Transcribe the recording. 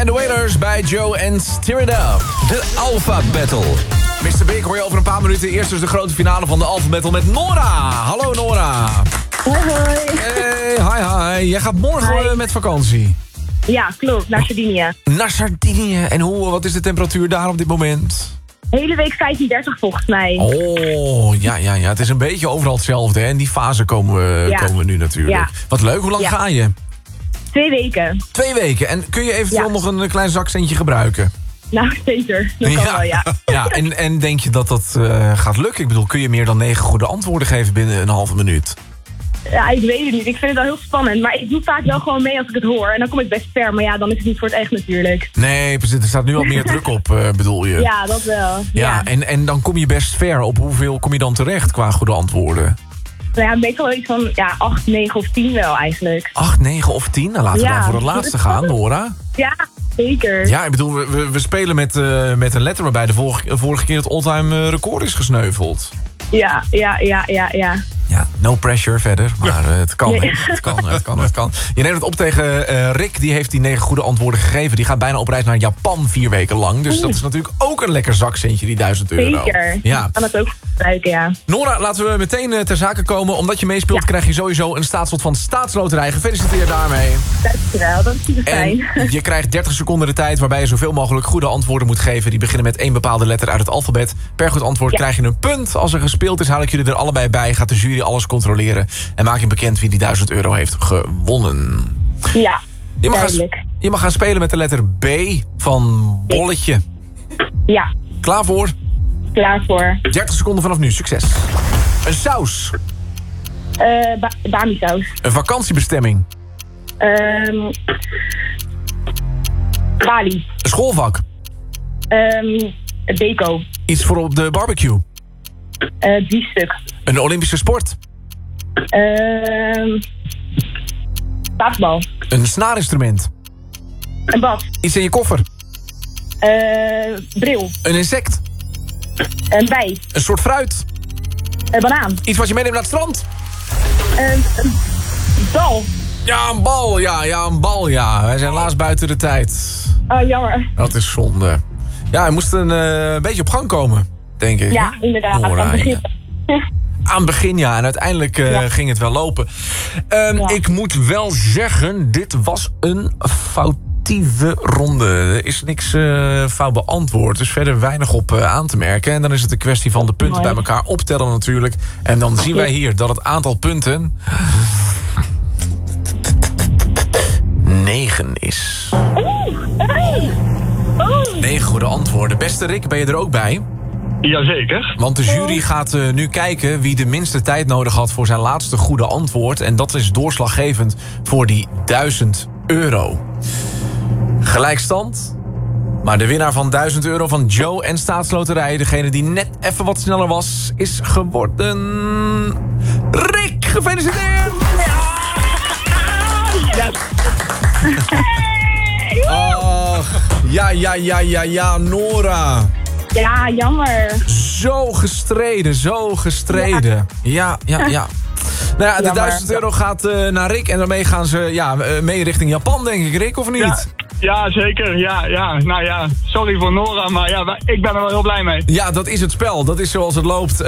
The Wailers bij Joe en Stir It Up. De Alpha Battle. Mr. Big hoor je over een paar minuten. Eerst dus de grote finale van de Alpha Battle met Nora. Hallo Nora. Hoi, hoi. Hey, hi. Jij gaat morgen met vakantie. Ja, klopt. Naar Sardinië. Naar Sardinië. En wat is de temperatuur daar op dit moment? Hele week 35 volgens mij. Oh, ja. Het is een beetje overal hetzelfde. Hè? In die fase komen we nu natuurlijk. Ja. Wat leuk. Hoe lang ga je? 2 weken. 2 weken. En kun je eventueel nog een klein zakcentje gebruiken? Nou, zeker. Dat kan wel, ja. Ja, en denk je dat dat gaat lukken? Ik bedoel, kun je meer dan 9 goede antwoorden geven binnen een halve minuut? Ja, ik weet het niet. Ik vind het wel heel spannend. Maar ik doe vaak wel gewoon mee als ik het hoor. En dan kom ik best ver. Maar ja, dan is het niet voor het echt natuurlijk. Nee, precies. Er staat nu al meer druk op, bedoel je? Ja, dat wel. Ja. En dan kom je best ver. Op hoeveel kom je dan terecht qua goede antwoorden? Nou ja, meestal wel iets van 8, 9 of 10 wel eigenlijk. 8, 9 of 10? Nou, laten we dan voor het laatste gaan, Nora. Ja, zeker. Ja, ik bedoel, we spelen met een letter waarbij de vorige keer het all-time record is gesneuveld. Ja. Ja, no pressure verder, maar het kan. Nee. Het kan. Je neemt het op tegen Rick, die heeft die 9 goede antwoorden gegeven. Die gaat bijna op reis naar Japan 4 weken lang. Dus dat is natuurlijk ook een lekker zakcentje, die €1000. Zeker. Ja. Kan dat ook gebruiken, ja. Nora, laten we meteen ter zake komen. Omdat je meespeelt, krijg je sowieso een staatslot van Staatsloterij. Gefeliciteerd daarmee. Dankjewel, dat is super fijn. En je krijgt 30 seconden de tijd waarbij je zoveel mogelijk goede antwoorden moet geven. Die beginnen met 1 bepaalde letter uit het alfabet. Per goed antwoord krijg je een punt. Als er gespeeld is, haal ik jullie er allebei bij. Gaat de jury alles controleren. En maak je bekend wie die €1000 heeft gewonnen. Ja, duidelijk. Je mag gaan spelen met de letter B van bolletje. Ja. Klaar voor? Klaar voor. 30 seconden vanaf nu. Succes. Een saus. Bami-saus. Een vakantiebestemming. Bali. Een schoolvak. Beko. Iets voor op de barbecue. Biefstuk. Een Olympische sport. Basketbal. Een snaarinstrument. Een bad. Iets in je koffer. Bril. Een insect. Een bij. Een soort fruit. Een banaan. Iets wat je meeneemt naar het strand. Een bal. Ja, een bal. Ja, een bal, ja. Wij zijn helaas buiten de tijd. Oh, jammer. Dat is zonde. Ja, hij moest een beetje op gang komen, denk ik. Ja, inderdaad. Nora, Aan het begin. Aan het begin, ja. En uiteindelijk ging het wel lopen. Ik moet wel zeggen, dit was een foutieve ronde. Er is niks fout beantwoord. Dus verder weinig op aan te merken. En dan is het een kwestie van de punten bij elkaar optellen natuurlijk. En dan zien wij hier dat het aantal punten 9 is. 9 goede antwoorden. Beste Rick, ben je er ook bij? Jazeker. Want de jury gaat nu kijken wie de minste tijd nodig had voor zijn laatste goede antwoord. En dat is doorslaggevend voor die €1000. Gelijkstand. Maar de winnaar van €1000 van Joe en Staatsloterij, degene die net even wat sneller was, is geworden Rick. Gefeliciteerd! Ach, ja, Nora. Ja, jammer. Zo gestreden. Ja. Nou ja, de €1000 gaat naar Rick. En daarmee gaan ze mee richting Japan, denk ik, Rick, of niet? Ja, zeker. Ja. Nou ja, sorry voor Nora, maar ja, ik ben er wel heel blij mee. Ja, dat is het spel. Dat is zoals het loopt.